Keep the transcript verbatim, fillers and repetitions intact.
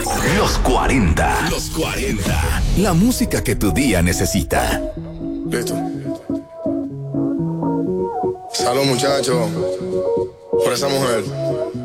Los cuarenta. Los cuarenta. La música que tu día necesita. Listo. Salud, muchachos, por esa mujer.